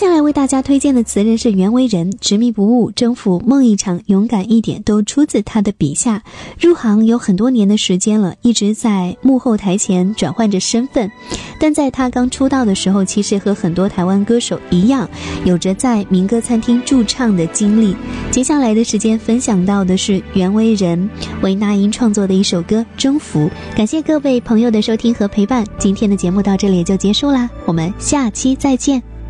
下来为大家推荐的词人是袁惟仁，执迷不悟、征服、梦一场、勇敢一点都出自他的笔下。入行有很多年的时间了，一直在幕后台前转换着身份，但在他刚出道的时候，其实和很多台湾歌手一样，有着在民歌餐厅驻唱的经历。接下来的时间分享到的是袁惟仁为那英创作的一首歌《征服》。感谢各位朋友的收听和陪伴，今天的节目到这里也就结束啦，我们下期再见。